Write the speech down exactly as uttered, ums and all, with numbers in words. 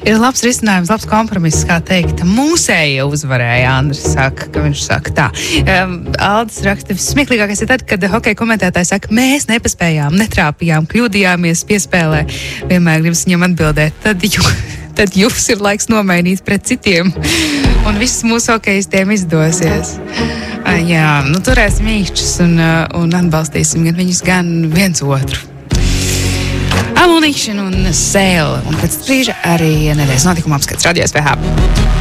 Ir labs risinājums, labs kompromiss, kā teikt. Mūsēja uzvarēja, Andris saka, ka viņš saka tā. Um, Aldis raksta, smieklīgākais ir tad, kad hokeja komentētāji saka, mēs nepaspējām, netrāpījām, kļūdījāmies piespēlē. Vienmēr gribas viņam atbildēt, tad, jū, tad jūs ir laiks nomainīt pret citiem. Un viss mūsu hokejistiem izdosies. Uh, jā, nu turēsim īkšķus un, uh, un atbalstīsim gan viņus, gan viens otru. Ammunition un Sēle. Un pēc brīža arī nedēļas notikuma apskats Radio S V H.